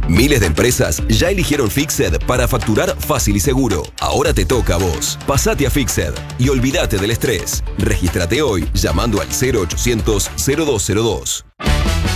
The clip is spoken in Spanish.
Miles de empresas ya eligieron Fixed para facturar fácil y seguro. Ahora te toca a vos. Pasate a Fixed y olvídate del estrés. Regístrate hoy llamando al 0800 0202.